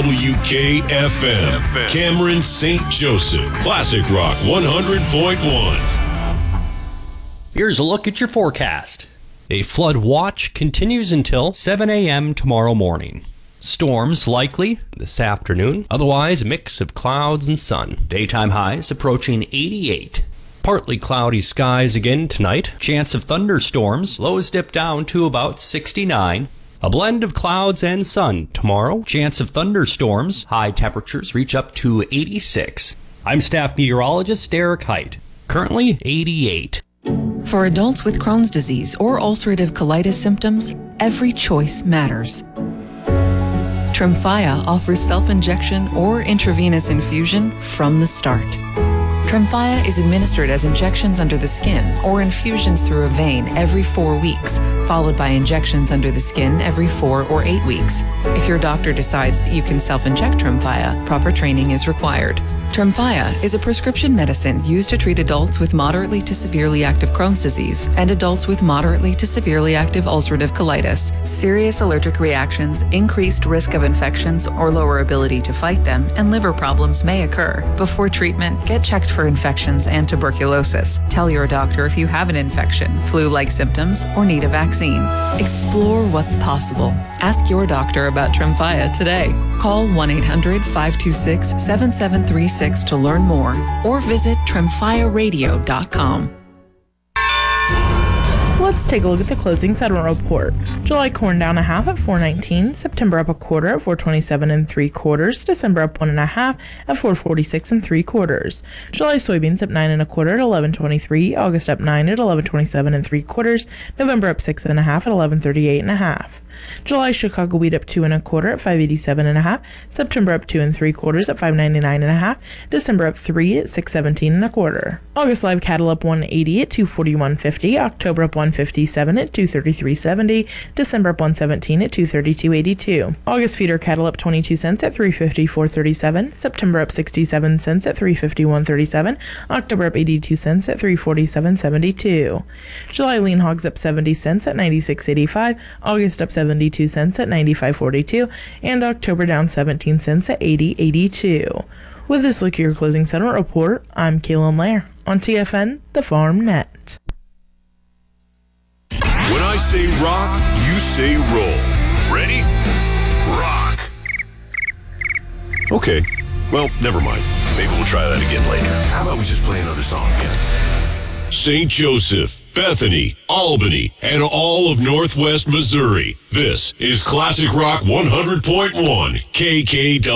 WKFM, Cameron St. Joseph, Classic Rock 100.1. Here's a look at your forecast. A flood watch continues until 7 a.m. tomorrow morning. Storms likely this afternoon. Otherwise, a mix of clouds and sun. Daytime highs approaching 88. Partly cloudy skies again tonight. Chance of thunderstorms. Lows dip down to about 69. A blend of clouds and sun tomorrow. Chance of thunderstorms. High temperatures reach up to 86. I'm staff meteorologist Derek Height. Currently 88. For adults with Crohn's disease or ulcerative colitis symptoms, every choice matters. Tremfya offers self-injection or intravenous infusion from the start. Tremfya is administered as injections under the skin or infusions through a vein every 4 weeks, followed by injections under the skin every 4 or 8 weeks. If your doctor decides that you can self-inject Tremfya, proper training is required. Tremfya is a prescription medicine used to treat adults with moderately to severely active Crohn's disease and adults with moderately to severely active ulcerative colitis. Serious allergic reactions, increased risk of infections or lower ability to fight them, and liver problems may occur. Before treatment, get checked for infections and tuberculosis. Tell your doctor if you have an infection, flu-like symptoms, or need a vaccine. Explore what's possible. Ask your doctor about Tremfya today. Call 1-800-526-7736 to learn more, or visit tremfyaradio.com. Let's take a look at the closing settlement report. July corn down a half at $4.19, September up a quarter at $4.27 3/4, December up 1 1/2 at $4.46 3/4. July soybeans up 9 1/4 at $11.23, August up 9 at $11.27 3/4, November up 6 1/2 at $11.38 1/2. July Chicago wheat up 2 1/4 at $5.87 1/2, September up 2 3/4 at $5.99 1/2, December up 3 at $6.17 1/4. August live cattle up 180 at $241.50, October up 157 at $233.70, December up 117 at $232.82. August feeder cattle up 22 cents at $354.37, September up 67 cents at $351.37, October up 82 cents at $347.72. July lean hogs up 70 cents at $96.85, August up 72 cents at $95.42, and October down 17 cents at $80.82. With this look at your closing settlement report, I'm Kaylin Lair on TFN, the Farm Net. When I say rock, you say roll. Ready? Rock. Okay. Well, never mind. Maybe we'll try that again later. How about we just play another song again? St. Joseph, Bethany, Albany, and all of Northwest Missouri. This is Classic Rock 100.1 KKW.